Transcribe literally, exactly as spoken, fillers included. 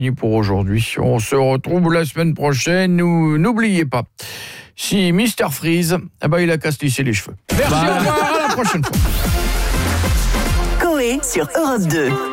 fini pour aujourd'hui. On se retrouve la semaine prochaine. Nous, n'oubliez pas, si Mister Freeze, eh ben, il a qu'à se lisser les cheveux. Merci, bah. Au revoir, à la prochaine fois. Coé sur Europe deux.